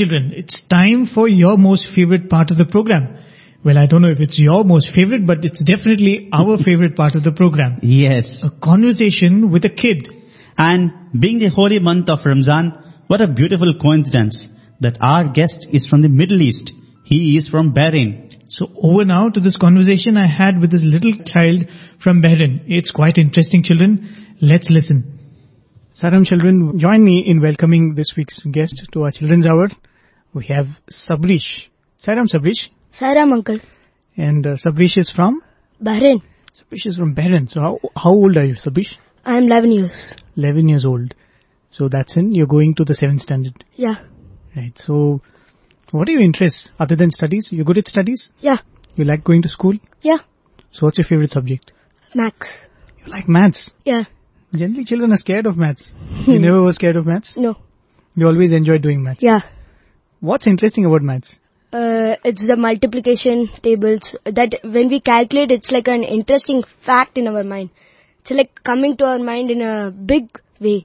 children, it's time for your most favorite part of the program. Well, I don't know if it's your most favorite, but it's definitely our favorite part of the program. Yes. A conversation with a kid. And being the holy month of Ramzan, what a beautiful coincidence that our guest is from the Middle East. He is from Bahrain. So over now to this conversation I had with this little child from Bahrain. It's quite interesting, children. Let's listen. Saram, children, join me in welcoming this week's guest to our Children's Hour. We have Sabrish. Saram, Sabrish. Saram, uncle. And Sabrish is from? Bahrain. Sabrish is from Bahrain. So how old are you, Sabrish? I am 11 years. 11 years old. So that's you're going to the 7th standard. Yeah. Right. So what are your interests other than studies? You're good at studies? Yeah. You like going to school? Yeah. So what's your favorite subject? Maths. You like maths? Yeah. Generally children are scared of maths. You never were scared of maths? No. You always enjoyed doing maths? Yeah. What's interesting about maths? It's the multiplication tables that when we calculate, it's like an interesting fact in our mind. It's like coming to our mind in a big way.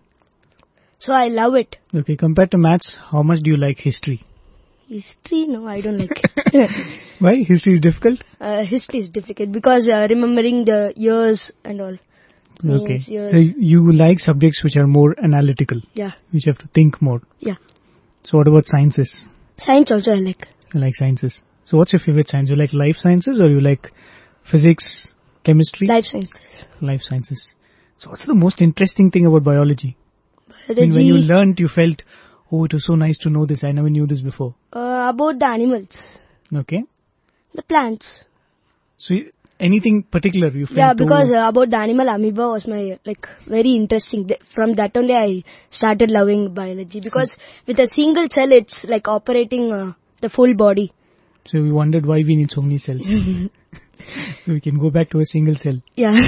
So I love it. Okay, compared to maths, how much do you like history? History? No, I don't like it. Why? History is difficult? History is difficult because remembering the years and all. Okay. Names, years. So you like subjects which are more analytical? Yeah. Which you have to think more? Yeah. So what about sciences? Science also I like. You like sciences. So what's your favorite science? You like life sciences or you like physics, chemistry? Life sciences. Life sciences. So what's the most interesting thing about biology? Biology. When you learnt, you felt, oh, it was so nice to know this. I never knew this before. About the animals. Okay. The plants. So anything particular you felt? Yeah, because about the animal amoeba was my very interesting. From that only I started loving biology because with a single cell it's like operating the full body. So we wondered why we need so many cells. So we can go back to a single cell. Yeah.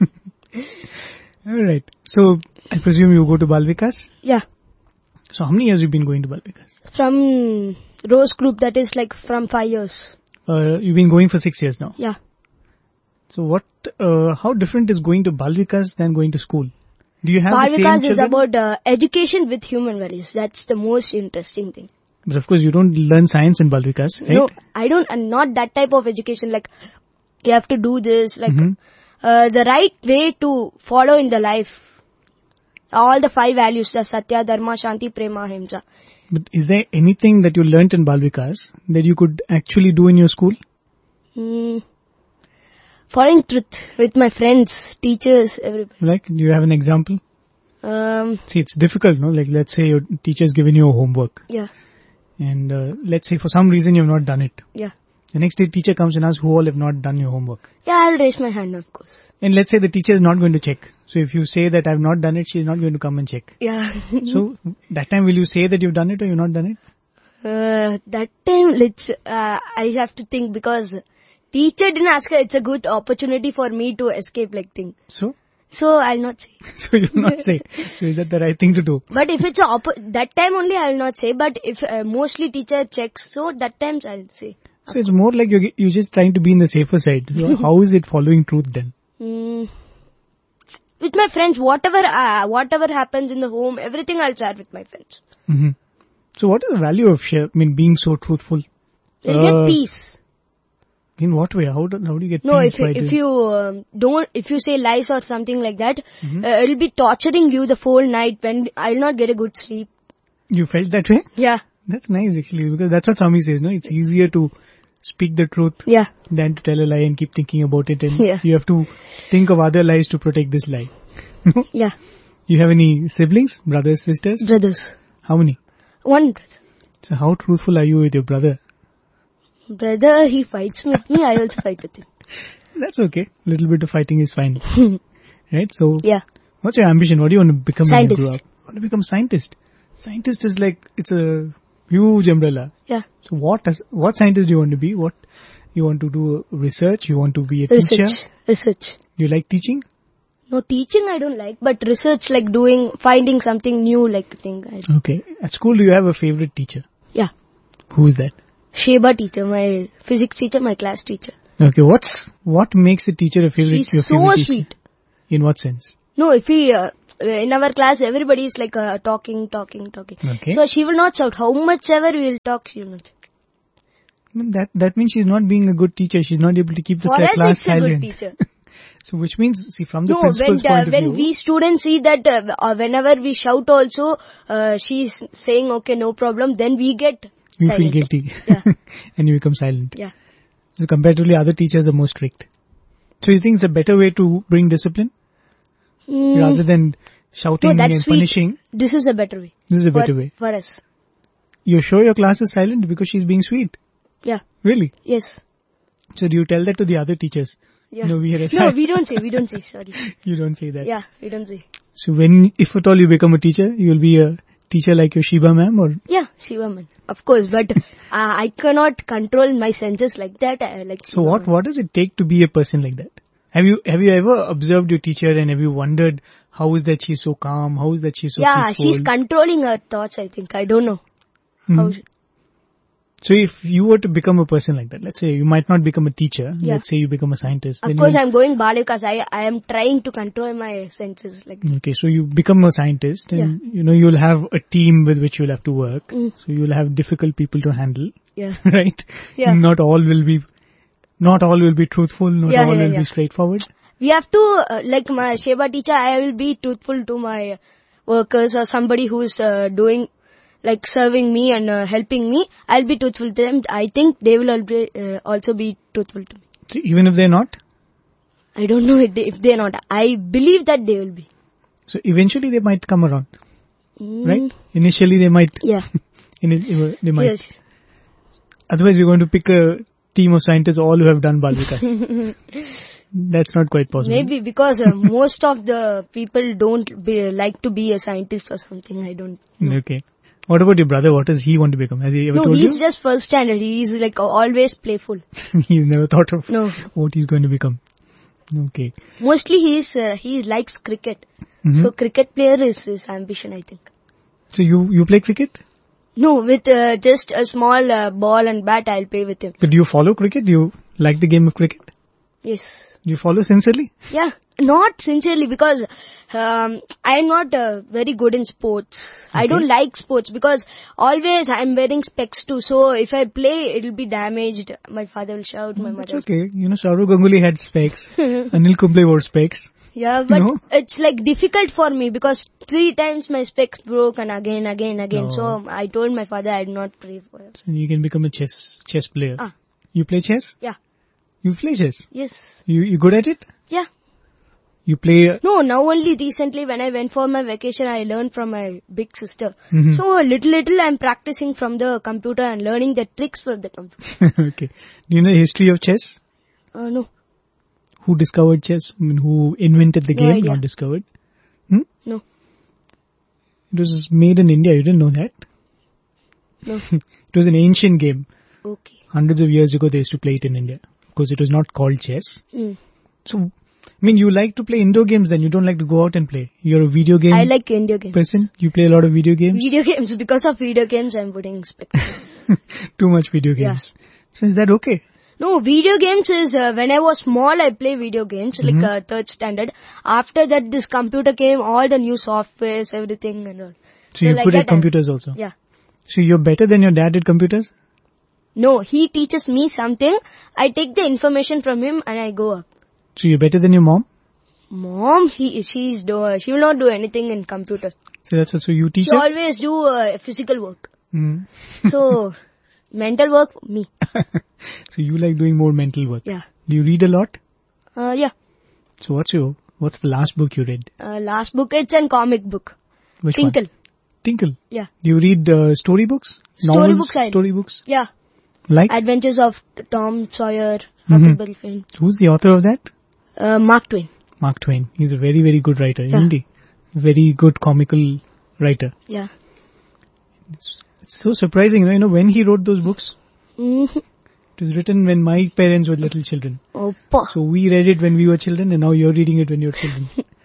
Alright. So I presume you go to Bal Vikas? Yeah. So how many years you've been going to Bal Vikas? From Rose Group, that is from 5 years. You've been going for 6 years now? Yeah. So how different is going to Bal Vikas than going to school? Do you have Bal the same Vikas children? is about education with human values. That's the most interesting thing. But of course you don't learn science in Bal Vikas, right? No, I don't, and not that type of education you have to do this, the right way to follow in the life. All the 5 values, the Satya, Dharma, Shanti, Prema, Ahimsa. But is there anything that you learnt in Bal Vikas that you could actually do in your school? Following truth with my friends, teachers, everybody. Do you have an example? See, it's difficult, no? Let's say your teacher's given you a homework. Yeah. And let's say for some reason you have not done it. Yeah. The next day teacher comes and asks who all have not done your homework. Yeah, I'll raise my hand, of course. And let's say the teacher is not going to check. So if you say that I've not done it, she's not going to come and check. Yeah. So that time will you say that you've done it or you've not done it? That time, I have to think because teacher didn't ask her. It's a good opportunity for me to escape thing. So I'll not say. So you'll not say. So is that the right thing to do? But if it's that time only I'll not say. But if mostly teacher checks, so that times I'll say. So it's more like you're just trying to be in the safer side. So how is it following truth then? With my friends, whatever happens in the home, everything I'll share with my friends. Mm-hmm. So what is the value of being so truthful? You get peace. In what way? How do you get No, peace? if you say lies or something like that, it'll be torturing you the whole night when I'll not get a good sleep. You felt that way? Yeah. That's nice actually, because that's what Swami says, no? It's easier to speak the truth than to tell a lie and keep thinking about it, and you have to think of other lies to protect this lie. Yeah. You have any siblings, brothers, sisters? Brothers. How many? 1 brother. So how truthful are you with your brother? Brother, he fights with me, I also fight with him. That's okay. A little bit of fighting is fine. Right? So, what's your ambition? What do you want to become scientist. when you grow up? You want to become scientist. Scientist is it's a huge umbrella. Yeah. So what scientist do you want to be? What you want to do? Research? You want to be a teacher? Research. You like teaching? No, teaching I don't like, but research finding something new thing. Okay. At school do you have a favorite teacher? Yeah. Who is that? Sheba teacher, my physics teacher, my class teacher. Okay, what makes a teacher a favorite? She's so sweet. In what sense? No, if in our class everybody is like talking. Okay. So she will not shout. How much ever we will talk, she will not shout. That means she's not being a good teacher. She's not able to keep the For us, class it's silent. a good teacher. So which means, see, from the No, principal's point of when view, we students see that whenever we shout also, she's saying okay, no problem, then we get you silent. feel guilty. Yeah. And you become silent. Yeah. So comparatively, other teachers are more strict. So you think it's a better way to bring discipline? Rather than shouting No, and that's sweet. punishing? This is a better way. This is a better way. For us. You're sure your class is silent because she's being sweet? Yeah. Really? Yes. So do you tell that to the other teachers? Yeah. No, we don't say. Sorry. You don't say that. Yeah, we don't say. So if at all you become a teacher, you'll be a teacher like your Shiba ma'am or? Yeah, Shiva man. Of course, but I cannot control my senses like that. So what does it take to be a person like that? Have you ever observed your teacher and have you wondered how is that she's so calm? How is that she's so peaceful? She's controlling her thoughts, I think. I don't know. How So if you were to become a person like that, let's say you might not become a teacher, let's say you become a scientist. Of course, I'm going Bale because I am trying to control my senses. Okay, so you become a scientist and you'll have a team with which you'll have to work. So you'll have difficult people to handle. Yeah. Right? Yeah. Not all will be truthful, not all will be straightforward. We have to, like my Sheba teacher, I will be truthful to my workers or somebody who's doing, like serving me and helping me. I'll be truthful to them. I think they will also be truthful to me. So even if they're not? I don't know if they're not. I believe that they will be. So eventually they might come around. Right? Initially they might. Yeah. They might. Yes. Otherwise you're going to pick a team of scientists all who have done Bal Vikas. That's not quite possible. Maybe because most of the people don't like to be a scientist or something. I don't know. Okay. What about your brother? What does he want to become? Has he ever told you? No, he's just first standard. He's like always playful. He's never thought of what he's going to become. Okay. Mostly he likes cricket. So cricket player is his ambition, I think. So you play cricket? No, with just a small ball and bat I'll play with him. But do you follow cricket? Do you like the game of cricket? Yes. Do you follow sincerely? Yeah. Not sincerely because I'm not very good in sports. Okay. I don't like sports because always I'm wearing specs too. So if I play, it'll be damaged. My father will shout. My mother. That's okay. Saurav Ganguly had specs. Anil Kumble wore specs. Yeah, but it's like difficult for me because 3 times my specs broke and again. No. So I told my father I'd not play for it. So you can become a chess player. You play chess? Yeah. You play chess? Yes. You good at it? Yeah. You play... No, now only recently when I went for my vacation, I learned from my big sister. So little I'm practicing from the computer and learning the tricks from the computer. Okay. Do you know the history of chess? No. Who discovered chess? I mean, who invented the game? Not discovered. No. It was made in India. You didn't know that? No. It was an ancient game. Okay. Hundreds of years ago, they used to play it in India. Because it was not called chess. So, I mean, you like to play indoor games then? You don't like to go out and play? You're a video game I like indoor games. person? You play a lot of video games? Video games. Because of video games, I'm putting spectacles. Too much video games. Yeah. So is that okay? No, video games is, when I was small, I play video games, like 3rd standard. After that, this computer came, all the new softwares, everything and all. So you put at computers also? Yeah. So you're better than your dad at computers? No, he teaches me something. I take the information from him and I go up. So you're better than your mom? Mom, she will not do anything in computer. So that's what, so you teach she her? Always do physical work. So, mental work, me. So you like doing more mental work? Yeah. Do you read a lot? Yeah. So what's the last book you read? Last book, it's a comic book. Which Tinkle. one? Tinkle? Yeah. Do you read storybooks? Storybooks? Yeah. Like? Adventures of Tom Sawyer, Huckleberry Finn. Who's the author of that? Mark Twain. Mark Twain. He's a very, very good writer, isn't he? Very good comical writer. Yeah. It's so surprising, when he wrote those books. It was written when my parents were little children. So we read it when we were children and now you're reading it when you're children.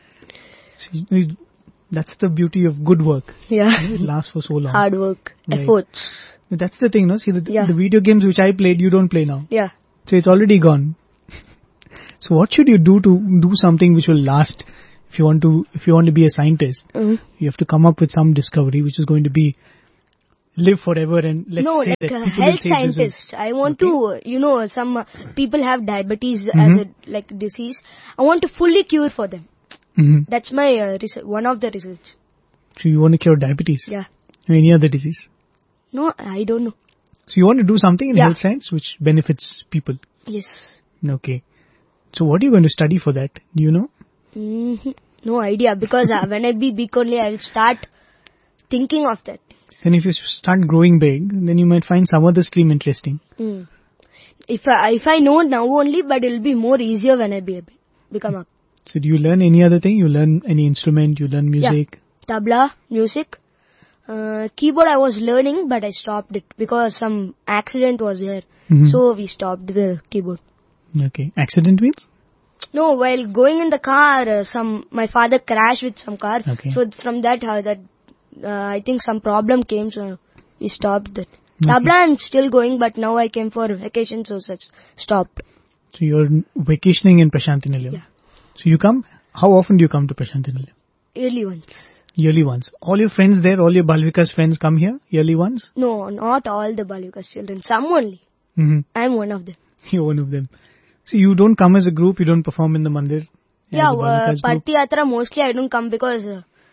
So, that's the beauty of good work. Yeah. It lasts for so long. Hard work. Right. Efforts. That's the thing, no? See, the video games which I played, you don't play now. Yeah. So it's already gone. So what should you do to do something which will last? if you want to be a scientist, you have to come up with some discovery which is going to be live forever, and let's say that people health will say scientist. I want to, some people have diabetes as a disease. I want to fully cure for them. That's my one of the research. So you want to cure diabetes? Yeah. Any other disease? No, I don't know. So you want to do something in health science which benefits people? Yes. Okay. So what are you going to study for that? Do you know? No idea, because when I be big only, I will start thinking of that. And if you start growing big, then you might find some other stream interesting. If I know now only, but it will be more easier when I become up. So do you learn any other thing? You learn any instrument? You learn music? Yeah. Tabla, music. Keyboard I was learning, but I stopped it because some accident was there. So we stopped the keyboard. Okay. Accident means? No, while going in the car, my father crashed with some car. Okay. So from that, I think some problem came, so we stopped that. Tabla I'm still going, but now I came for vacation, so such stopped. So you're vacationing in Prasanthi Nilayam? Yeah. So you come? How often do you come to Prasanthi Nilayam? Yearly once. Yearly once. All your friends there, all your Balvika's friends come here yearly once? No, not all the Balvika's children. Some only. I'm one of them. You're one of them. So you don't come as a group, you don't perform in the mandir? Yeah, Parthi Yatra mostly I don't come because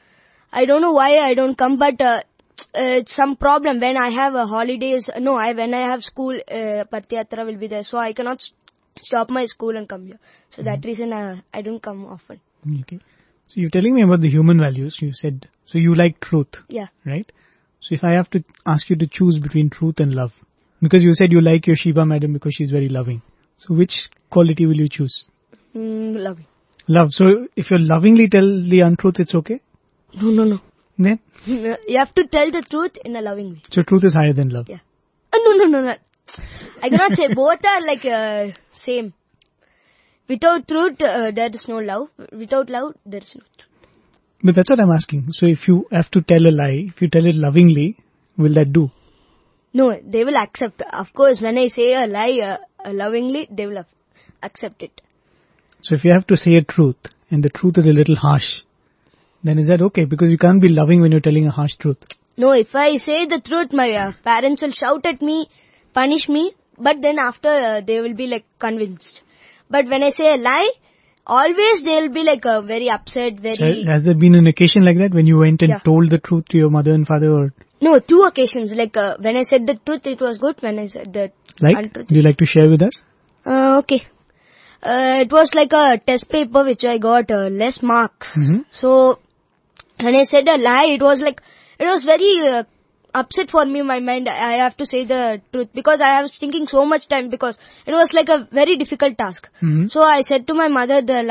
I don't know why I don't come, but it's some problem when I have holidays. No, when I have school, Parthi Yatra will be there, so I cannot stop my school and come here. So that reason I don't come often. Okay. So you're telling me about the human values, you said. So you like truth. Yeah. Right? So if I have to ask you to choose between truth and love, because you said you like your Shiba madam because she's very loving. So which quality will you choose? Loving. Love. So if you lovingly tell the untruth, it's okay? No. Then? You have to tell the truth in a loving way. So truth is higher than love? Yeah. No. I cannot say both are like same. Without truth, there is no love. Without love, there is no truth. But that's what I'm asking. So if you have to tell a lie, if you tell it lovingly, will that do? No, they will accept. Of course, when I say a lie lovingly, they will accept it. So if you have to say a truth, and the truth is a little harsh, then is that okay? Because you can't be loving when you're telling a harsh truth. No, if I say the truth, my parents will shout at me, punish me, but then after they will be like convinced. But when I say a lie, always they will be like very upset, very... So has there been an occasion like that when you went and told the truth to your mother and father? Or no, 2 occasions. Like when I said the truth, it was good. When I said the untruth. Do you like to share with us? Okay. It was like a test paper which I got less marks. So when I said a lie, it was very upset for me, my mind. I have to say the truth because I was thinking so much time because it was like a very difficult task. So I said to my mother the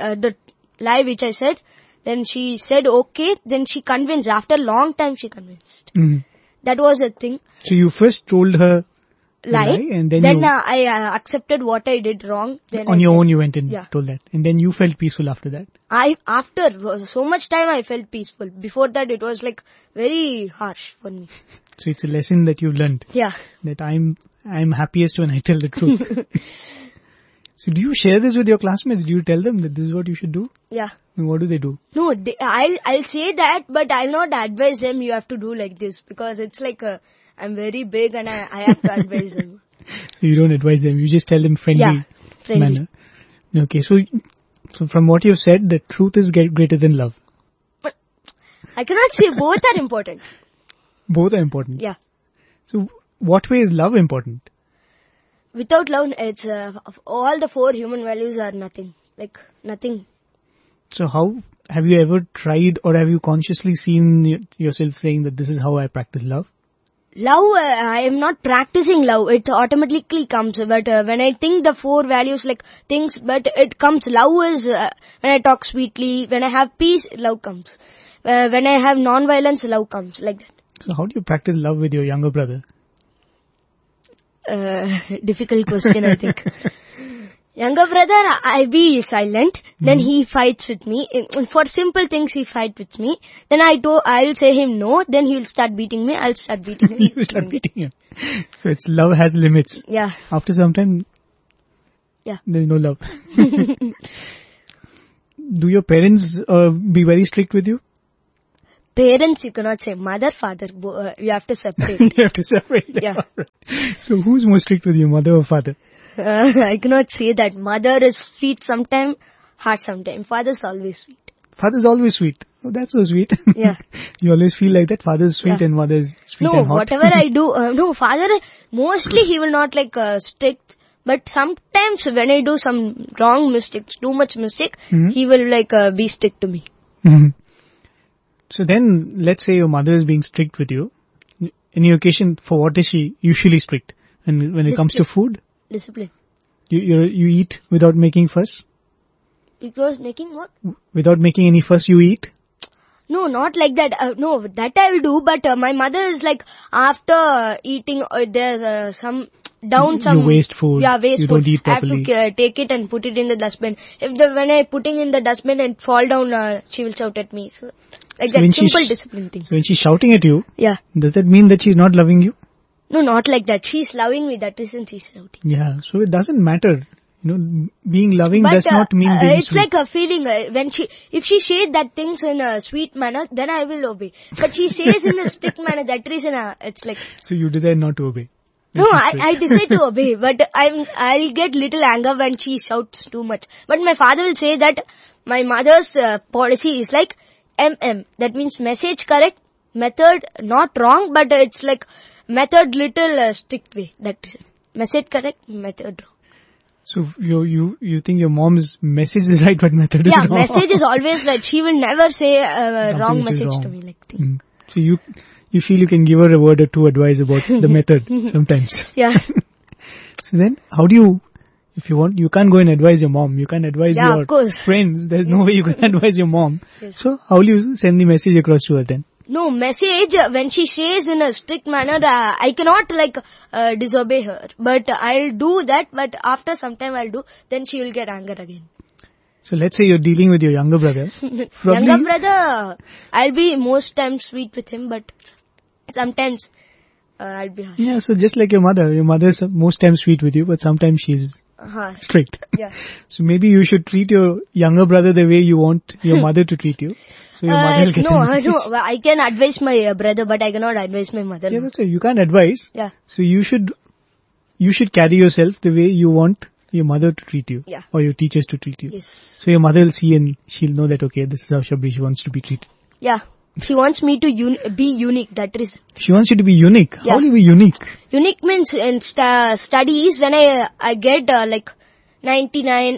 lie which I said. Then she said okay. Then she convinced. After a long time she convinced. That was the thing. So you first told her lie and then I accepted what I did wrong. Then on your own you went and told that. And then you felt peaceful after that. After so much time I felt peaceful. Before that it was like very harsh for me. So it's a lesson that you learned. Yeah. That I'm happiest when I tell the truth. So do you share this with your classmates? Do you tell them that this is what you should do? Yeah. And what do they do? No, I'll say that, but I'll not advise them you have to do like this because it's like I'm very big and I have to advise them. So you don't advise them, you just tell them friendly manner. Okay, so from what you've said, the truth is greater than love. But I cannot say both are important. Both are important? Yeah. So what way is love important? Without love, it's all the 4 human values are nothing. Like nothing. So how have you ever tried or have you consciously seen yourself saying that this is how I practice love? Love, I am not practicing love. It automatically comes. But when I think the 4 values like things, but it comes. Love is when I talk sweetly. When I have peace, love comes. When I have non-violence, love comes. Like that. So how do you practice love with your younger brother? Difficult question, I think. Younger brother, I be silent. Then he fights with me. For simple things, he fight with me. Then I'll say him no. Then he'll start beating me. I'll start beating him. You start beating him. So it's love has limits. Yeah. After some time, there's no love. Do your parents be very strict with you? Parents, you cannot say. Mother, father, you have to separate. You have to separate them. Yeah. So who's more strict with you, mother or father? I cannot say that. Mother is sweet sometime, hard sometime. Father's always sweet. Father's always sweet. Oh, that's so sweet. Yeah. You always feel like that. Father's sweet and mother's sweet No, and hot. whatever I do, no, father, mostly he will not like strict. But sometimes when I do some wrong mistakes, too much mistake, he will like be strict to me. So then, let's say your mother is being strict with you. Any occasion, for what is she usually strict? And when it comes to food? Discipline. You eat without making fuss? Because making what? Without making any fuss, you eat? No, not like that. No, that I will do. But my mother is like, after eating, there's some... You waste food. Yeah, waste you food. Don't eat properly. I have to take it and put it in the dustbin. When I putting in the dustbin and fall down, she will shout at me. So, like that simple discipline thing. So when she's shouting at you, yeah, does that mean that she's not loving you? No, not like that. She's loving me. That reason she's shouting. Yeah, so it doesn't matter. Being loving does not mean being it's sweet. like a feeling. If she says that things in a sweet manner, then I will obey. But she says in a strict manner. That reason, it's like. So you decide not to obey. No, I decide to obey, but I'll get little anger when she shouts too much. But my father will say that my mother's policy is like MM. That means message correct, method not wrong, but it's like method little strict way. That is it. Message correct, method wrong. So you think your mom's message is right, but method is wrong? Yeah, message is always right. She will never say wrong message to me. So you feel you can give her a word or two advice about the method sometimes. Yeah. So then, how do you, if you want, you can't go and advise your mom. You can't advise your friends. There's no way you can advise your mom. Yes. So how will you send the message across to her then? No, message, when she says in a strict manner, I cannot disobey her. But I'll do that, but after some time I'll do, then she will get anger again. So let's say you're dealing with your younger brother. Younger brother, I'll be most times sweet with him, but sometimes I'll be harsh. Yeah, so just like your mother's most times sweet with you, but sometimes she's strict. Yeah. So maybe you should treat your younger brother the way you want your mother to treat you. So your mother will get the message. No, I can advise my brother, but I cannot advise my mother. Yeah, that's right. You can't advise. Yeah. So you should carry yourself the way you want your mother to treat you. Yeah. Or your teachers to treat you. Yes. So your mother will see and she'll know that, okay, this is how Shabri wants to be treated. Yeah. She wants me to be unique, that is. She wants you to be unique. Yeah. How will you be unique? Unique means in studies, when I get 97,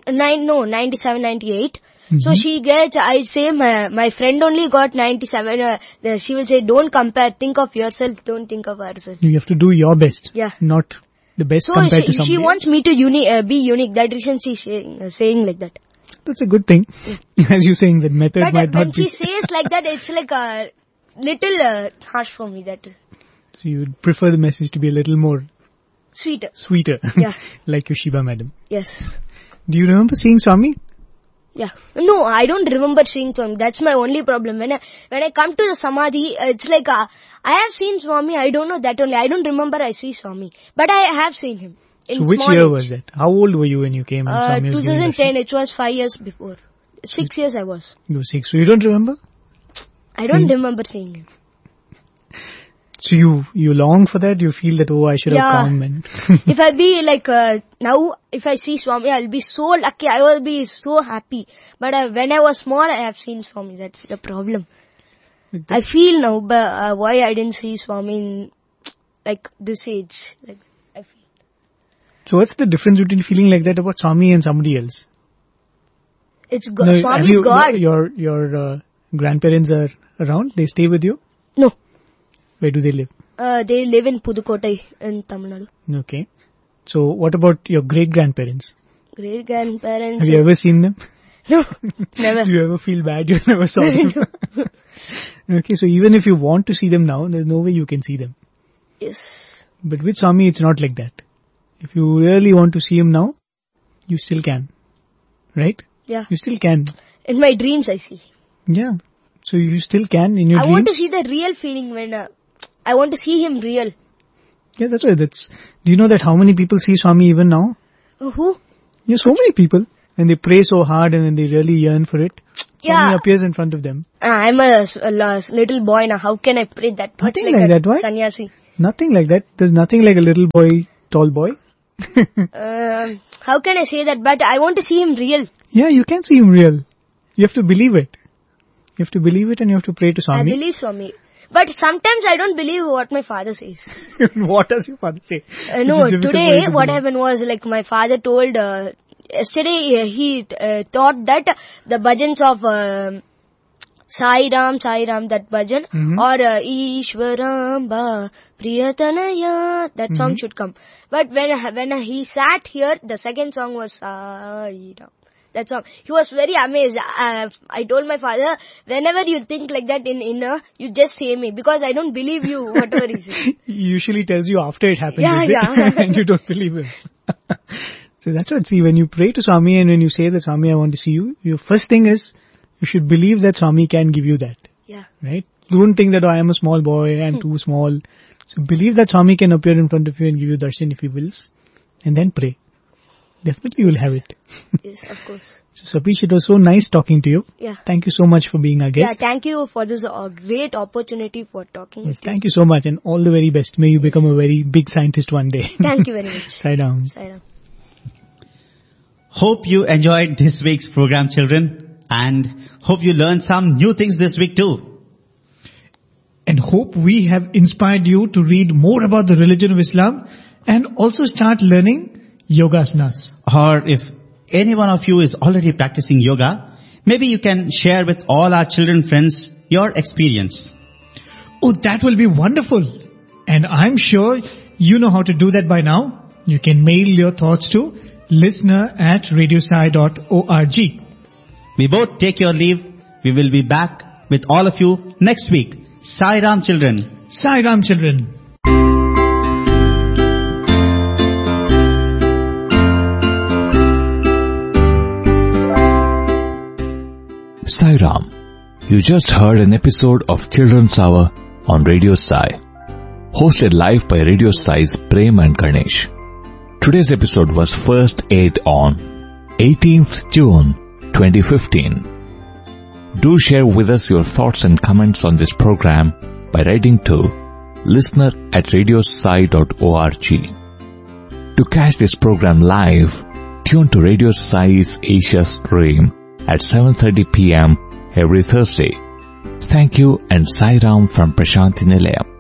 98. Mm-hmm. So she gets, I'd say my friend only got 97. She will say, don't compare, think of yourself, don't think of herself. You have to do your best. Yeah. Not the best compared to somebody she wants me to be unique. That reason she's saying like that. That's a good thing. As you're saying, that method might not be. But when she says like that, it's like a little harsh for me. That is. So you would prefer the message to be a little more sweeter. Yeah. Like your Shiba madam. Yes. Do you remember seeing Swami? Yeah. No, I don't remember seeing Swami. That's my only problem. When I come to the Samadhi, it's like, I have seen Swami, I don't know that only. I don't remember I see Swami. But I have seen him. So which year was that? How old were you when you came? 2010, it was 5 years before. 6 years I was. You were 6. So you don't remember? I don't remember seeing him. So you long for that? You feel that, I should have come and... If I be like, now, if I see Swami, I'll be so lucky. I will be so happy. But when I was small, I have seen Swami. That's the problem. I feel now, why I didn't see Swami in, this age. I feel. So what's the difference between feeling like that about Swami and somebody else? It's God. No, Swami's God. Your grandparents are around? They stay with you? No. Where do they live? They live in Pudukottai in Tamil Nadu. Okay. So what about your great-grandparents? Great-grandparents... Have you ever seen them? No, never. Do you ever feel bad you never saw them? Okay, so even if you want to see them now, there's no way you can see them. Yes. But with Swami, it's not like that. If you really want to see him now, you still can. Right? Yeah. You still can. In my dreams, I see. Yeah. So you still can in your dreams. I want to see the real feeling when... I want to see him real. Yeah, that's right. Do you know that how many people see Swami even now? Who? Yeah, so many people. when they pray so hard and when they really yearn for it, Swami appears in front of them. I'm a little boy now. How can I pray that much Nothing like that, why? Sannyasi? Nothing like that. There's nothing like a little boy, tall boy. How can I say that? But I want to see him real. Yeah, you can see him real. You have to believe it. You have to believe it and you have to pray to Swami. I believe Swami. But sometimes I don't believe what my father says. What does your father say? No, today what happened was like my father told, yesterday he thought that the bhajans of Sai Ram, that bhajan, or Ishwaramba Priyatanaya, that song should come. But when he sat here, the second song was Sai Ram. That song. He was very amazed. I told my father, whenever you think like that in inner, you just say me, because I don't believe you, whatever he says. He usually tells you after it happens, yeah. And you don't believe him. So that's what, see, when you pray to Swami and when you say that Swami, I want to see you, your first thing is, you should believe that Swami can give you that. Yeah. Right? Don't think that, I am a small boy, I am too small. So believe that Swami can appear in front of you and give you darshan if he wills. And then pray. Definitely you will have it. Yes, of course. So Sapish, it was so nice talking to you. Yeah. Thank you so much for being our guest. Yeah, thank you for this great opportunity for talking. Yes, thank you so much and all the very best. May you become a very big scientist one day. Thank you very much. Sai Ram. Sai Ram. Hope you enjoyed this week's program, children, and hope you learned some new things this week too. And hope we have inspired you to read more about the religion of Islam and also start learning yogasanas. Or if any one of you is already practicing yoga, maybe you can share with all our children friends your experience. Oh, that will be wonderful. And I'm sure you know how to do that by now. You can mail your thoughts to listener@radiosai.org. We both take your leave. We will be back with all of you next week. Sai Ram, children. Sai Ram, children. Sai Ram. You just heard an episode of Children's Hour on Radio Sai, hosted live by Radio Sai's Prem and Ganesh. Today's episode was first aired on 18th June 2015. Do share with us your thoughts and comments on this program by writing to listener@radiosai.org. To catch this program live, tune to Radio Sai's Asia stream at 7:30 p.m. every Thursday. Thank you and Sai Ram from Prashanthi Nilayam.